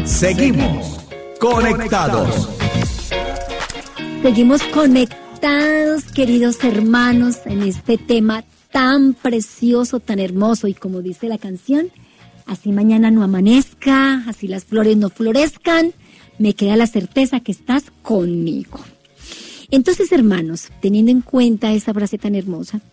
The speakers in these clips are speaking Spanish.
Seguimos conectados. Seguimos conectados, queridos hermanos, en este tema tan precioso, tan hermoso. Y como dice la canción, así mañana no amanezca, así las flores no florezcan, me queda la certeza que estás conmigo. Entonces, hermanos, teniendo en cuenta esa frase tan hermosa,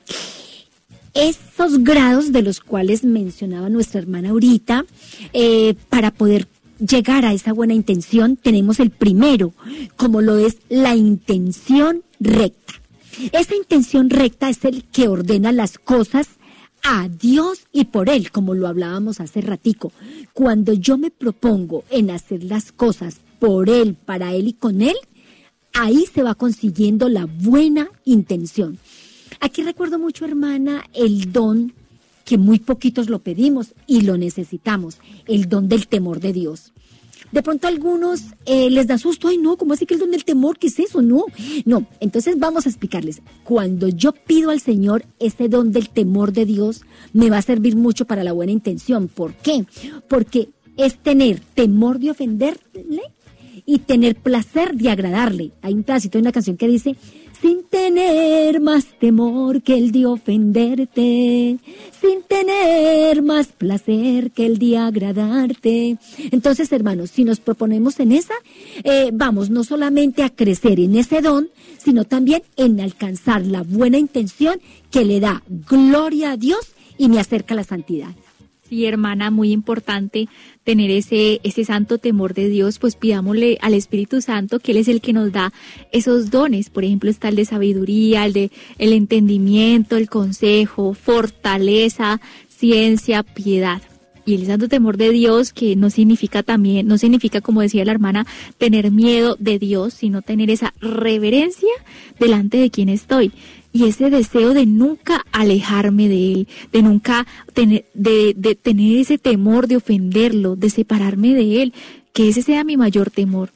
esos grados de los cuales mencionaba nuestra hermana ahorita, para poder llegar a esa buena intención, tenemos el primero, como lo es la intención recta. Esa intención recta es el que ordena las cosas a Dios y por Él, como lo hablábamos hace ratico. Cuando yo me propongo en hacer las cosas por Él, para Él y con Él, ahí se va consiguiendo la buena intención. Aquí recuerdo mucho, hermana, el don que muy poquitos lo pedimos y lo necesitamos, el don del temor de Dios. De pronto a algunos les da susto, ay no, ¿cómo así que el don del temor? ¿Qué es eso? No, entonces vamos a explicarles. Cuando yo pido al Señor ese don del temor de Dios, me va a servir mucho para la buena intención. ¿Por qué? Porque es tener temor de ofenderle y tener placer de agradarle. Hay un pedacito de una canción que dice: sin tener más temor que el de ofenderte, sin tener más placer que el de agradarte. Entonces, hermanos, si nos proponemos en esa, vamos no solamente a crecer en ese don, sino también en alcanzar la buena intención que le da gloria a Dios y me acerca a la santidad. Sí, hermana, muy importante tener ese santo temor de Dios, pues pidámosle al Espíritu Santo que Él es el que nos da esos dones. Por ejemplo, está el de sabiduría, el entendimiento, el consejo, fortaleza, ciencia, piedad. Y el santo temor de Dios, que no significa, como decía la hermana, tener miedo de Dios, sino tener esa reverencia delante de quien estoy. Y ese deseo de nunca alejarme de Él, de nunca tener ese temor de ofenderlo, de separarme de Él, que ese sea mi mayor temor.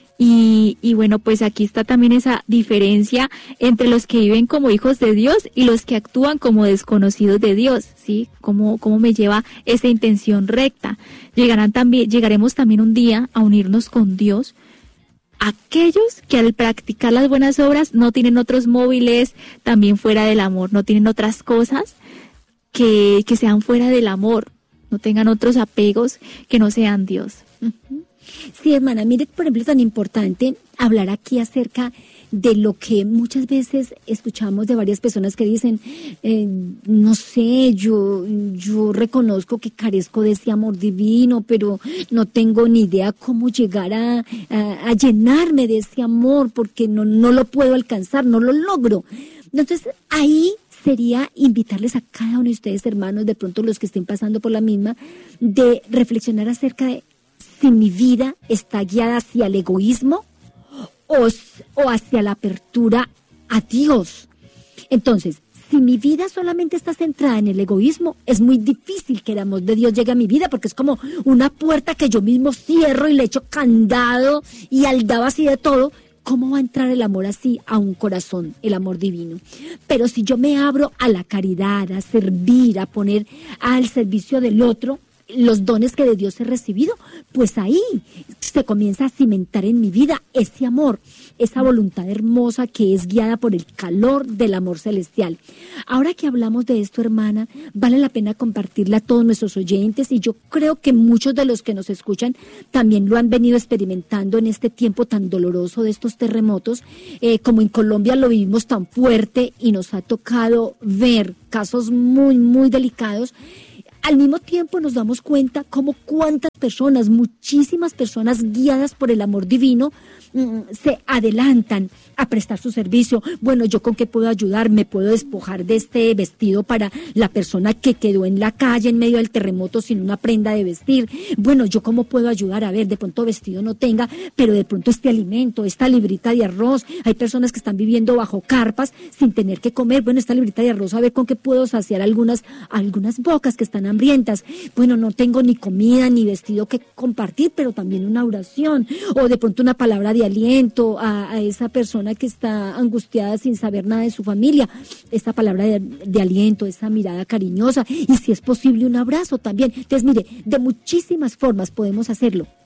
Y bueno, pues aquí está también esa diferencia entre los que viven como hijos de Dios y los que actúan como desconocidos de Dios, ¿sí? ¿Cómo me lleva esa intención recta? Llegaremos también un día a unirnos con Dios, aquellos que al practicar las buenas obras no tienen otros móviles también fuera del amor, no tienen otras cosas que sean fuera del amor, no tengan otros apegos que no sean Dios. Sí, hermana, mire, por ejemplo, es tan importante hablar aquí acerca de lo que muchas veces escuchamos de varias personas que dicen, no sé, yo reconozco que carezco de ese amor divino, pero no tengo ni idea cómo llegar a llenarme de ese amor, porque no lo puedo alcanzar, no lo logro. Entonces, ahí sería invitarles a cada uno de ustedes, hermanos, de pronto los que estén pasando por la misma, de reflexionar acerca de si mi vida está guiada hacia el egoísmo o hacia la apertura a Dios. Entonces, si mi vida solamente está centrada en el egoísmo, es muy difícil que el amor de Dios llegue a mi vida, porque es como una puerta que yo mismo cierro y le echo candado y aldaba así de todo. ¿Cómo va a entrar el amor así a un corazón, el amor divino? Pero si yo me abro a la caridad, a servir, a poner al servicio del otro los dones que de Dios he recibido, pues ahí se comienza a cimentar en mi vida ese amor, esa voluntad hermosa que es guiada por el calor del amor celestial. Ahora que hablamos de esto, hermana, vale la pena compartirla a todos nuestros oyentes, y yo creo que muchos de los que nos escuchan también lo han venido experimentando en este tiempo tan doloroso de estos terremotos, como en Colombia lo vivimos tan fuerte y nos ha tocado ver casos muy, muy delicados. Al mismo tiempo nos damos cuenta como cuántas personas, muchísimas personas guiadas por el amor divino, se adelantan a prestar su servicio. Bueno, ¿yo con qué puedo ayudar? ¿Me puedo despojar de este vestido para la persona que quedó en la calle en medio del terremoto sin una prenda de vestir? Bueno, ¿yo cómo puedo ayudar? A ver, de pronto vestido no tenga, pero de pronto este alimento, esta librita de arroz. Hay personas que están viviendo bajo carpas sin tener que comer. Bueno, esta librita de arroz, a ver con qué puedo saciar algunas bocas que están hambrientas. Bueno, no tengo ni comida ni vestido que compartir, pero también una oración, o de pronto una palabra de aliento a esa persona que está angustiada sin saber nada de su familia. Esta palabra de aliento, esa mirada cariñosa, y si es posible un abrazo también. Entonces, mire, de muchísimas formas podemos hacerlo.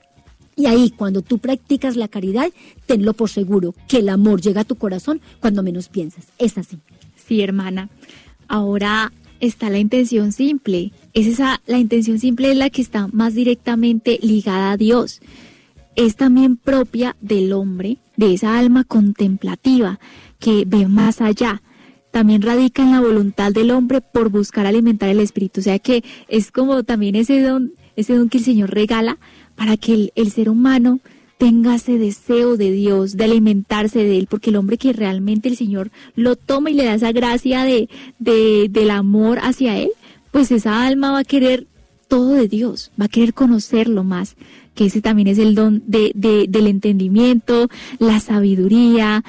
Y ahí, cuando tú practicas la caridad, tenlo por seguro, que el amor llega a tu corazón cuando menos piensas. Es así. Sí, hermana. Ahora está la intención simple. La intención simple es la que está más directamente ligada a Dios. Es también propia del hombre, de esa alma contemplativa que ve más allá. También radica en la voluntad del hombre por buscar alimentar el espíritu. O sea que es como también ese don que el Señor regala para que el ser humano tenga ese deseo de Dios, de alimentarse de Él, porque el hombre que realmente el Señor lo toma y le da esa gracia del amor hacia Él, pues esa alma va a querer todo de Dios, va a querer conocerlo más, que ese también es el don del entendimiento, la sabiduría.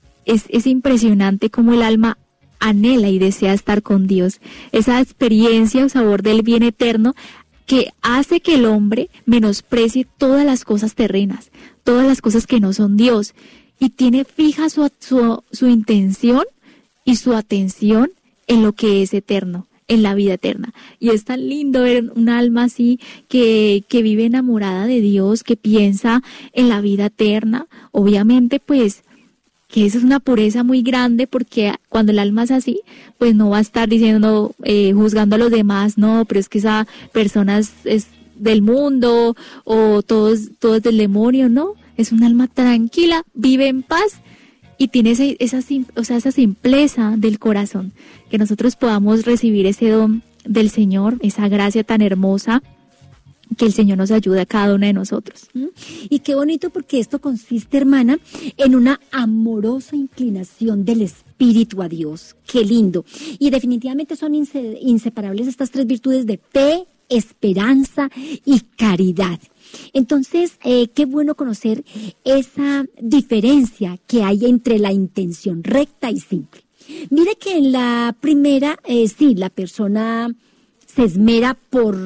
Es impresionante cómo el alma anhela y desea estar con Dios, esa experiencia o sabor del bien eterno que hace que el hombre menosprecie todas las cosas terrenas, todas las cosas que no son Dios, y tiene fija su intención y su atención en lo que es eterno, en la vida eterna. Y es tan lindo ver un alma así que vive enamorada de Dios, que piensa en la vida eterna. Obviamente, pues, que eso es una pureza muy grande, porque cuando el alma es así, pues no va a estar diciendo, juzgando a los demás, no, pero es que esa persona es del mundo, o todo es del demonio, no, es un alma tranquila, vive en paz, y tiene esa simpleza del corazón, que nosotros podamos recibir ese don del Señor, esa gracia tan hermosa, que el Señor nos ayude a cada uno de nosotros. Y qué bonito, porque esto consiste, hermana, en una amorosa inclinación del espíritu a Dios. Qué lindo. Y definitivamente son inseparables estas tres virtudes de fe, esperanza y caridad. Entonces, qué bueno conocer esa diferencia que hay entre la intención recta y simple. Mire que en la primera, sí, la persona se esmera por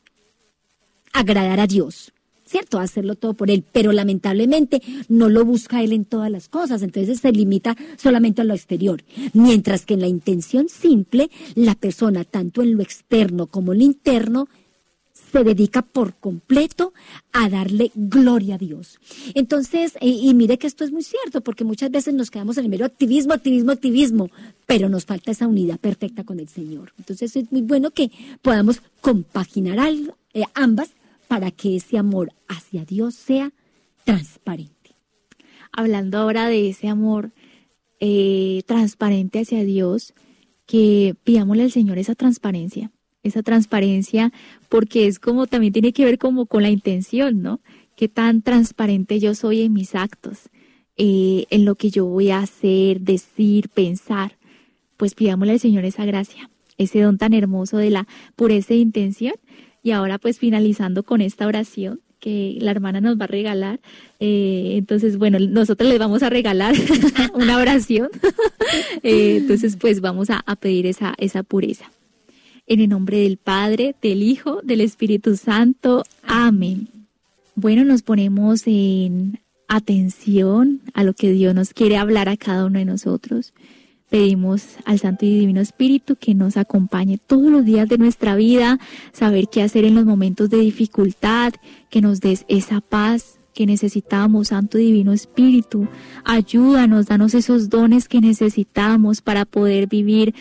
agradar a Dios, ¿cierto? Hacerlo todo por Él, pero lamentablemente no lo busca Él en todas las cosas, entonces se limita solamente a lo exterior. Mientras que en la intención simple, la persona, tanto en lo externo como en lo interno, se dedica por completo a darle gloria a Dios. Entonces, y mire que esto es muy cierto, porque muchas veces nos quedamos en el mero activismo, pero nos falta esa unidad perfecta con el Señor. Entonces es muy bueno que podamos compaginar ambas, para que ese amor hacia Dios sea transparente. Hablando ahora de ese amor transparente hacia Dios, que pidámosle al Señor esa transparencia, porque es como, también tiene que ver como con la intención, ¿no? Qué tan transparente yo soy en mis actos, en lo que yo voy a hacer, decir, pensar. Pues pidámosle al Señor esa gracia, ese don tan hermoso de la pureza de intención. Y ahora, pues, finalizando con esta oración que la hermana nos va a regalar, entonces, bueno, nosotros les vamos a regalar una oración, entonces, pues, vamos a pedir esa pureza. En el nombre del Padre, del Hijo, del Espíritu Santo. Amén. Bueno, nos ponemos en atención a lo que Dios nos quiere hablar a cada uno de nosotros. Pedimos al Santo y Divino Espíritu que nos acompañe todos los días de nuestra vida, saber qué hacer en los momentos de dificultad, que nos des esa paz que necesitamos. Santo y Divino Espíritu, ayúdanos, danos esos dones que necesitamos para poder vivir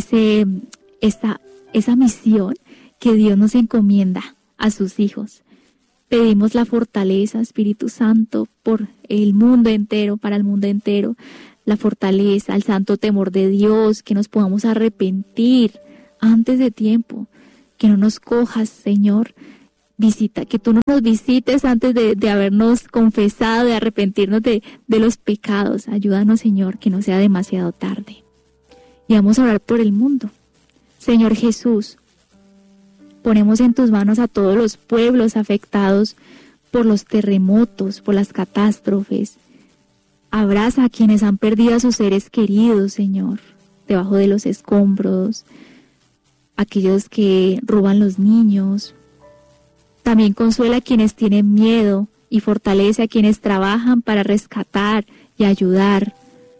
esa misión que Dios nos encomienda a sus hijos. Pedimos la fortaleza, Espíritu Santo, por el mundo entero, para el mundo entero. La fortaleza, el santo temor de Dios, que nos podamos arrepentir antes de tiempo, que no nos cojas, Señor, que tú no nos visites antes de habernos confesado, de arrepentirnos de los pecados. Ayúdanos, Señor, que no sea demasiado tarde. Y vamos a orar por el mundo. Señor Jesús, ponemos en tus manos a todos los pueblos afectados por los terremotos, por las catástrofes. Abraza a quienes han perdido a sus seres queridos, Señor, debajo de los escombros, aquellos que roban los niños. También consuela a quienes tienen miedo y fortalece a quienes trabajan para rescatar y ayudar.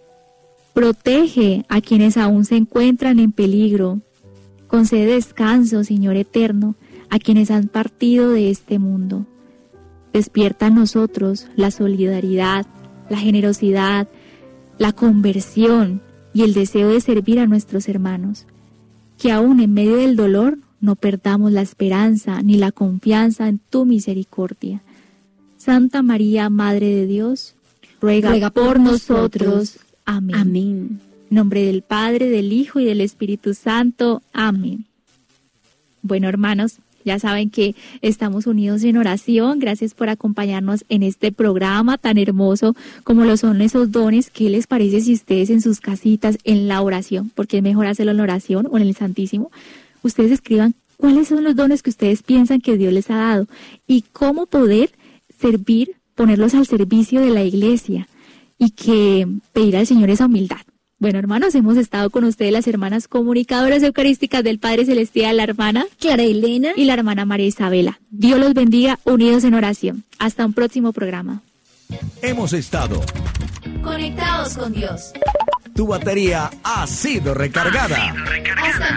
Protege a quienes aún se encuentran en peligro. Concede descanso, Señor eterno, a quienes han partido de este mundo. Despierta en nosotros la solidaridad, la generosidad, la conversión y el deseo de servir a nuestros hermanos. Que aún en medio del dolor no perdamos la esperanza ni la confianza en tu misericordia. Santa María, Madre de Dios, ruega por nosotros. Amén. Amén. En nombre del Padre, del Hijo y del Espíritu Santo. Amén. Bueno, hermanos, ya saben que estamos unidos en oración. Gracias por acompañarnos en este programa tan hermoso como lo son esos dones. ¿Qué les parece si ustedes en sus casitas, en la oración, porque es mejor hacerlo en la oración o en el Santísimo, ustedes escriban cuáles son los dones que ustedes piensan que Dios les ha dado y cómo poder servir, ponerlos al servicio de la iglesia y que pedir al Señor esa humildad? Bueno, hermanos, hemos estado con ustedes las hermanas comunicadoras eucarísticas del Padre Celestial, la hermana Clara Elena y la hermana María Isabela. Dios los bendiga, unidos en oración. Hasta un próximo programa. Hemos estado Conectados con Dios. Tu batería ha sido recargada. Hasta